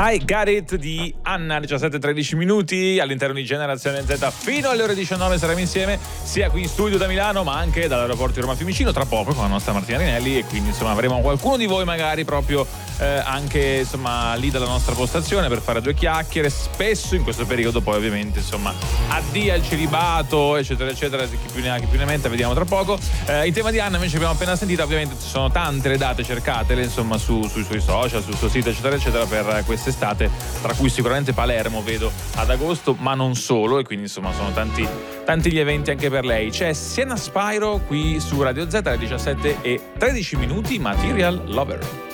I Got It di Anna, 17-13 minuti all'interno di Generazione Z. Fino alle ore 19 saremo insieme, sia qui in studio da Milano ma anche dall'aeroporto di Roma Fiumicino, tra poco con la nostra Martina Rinelli, e quindi insomma avremo qualcuno di voi magari proprio anche insomma lì dalla nostra postazione per fare due chiacchiere. Spesso in questo periodo poi ovviamente insomma addio al celibato eccetera eccetera, chi più ne ha chi più ne metta, vediamo tra poco. Il tema di Anna invece abbiamo appena sentito, ovviamente ci sono tante le date, cercatele insomma sui suoi social, sul suo sito eccetera eccetera per quest'estate, tra cui sicuramente Palermo vedo ad agosto, ma non solo, e quindi insomma sono tanti gli eventi anche per lei. C'è Sienna Spyro qui su Radio Z alle 17:13 minuti, Material Lover.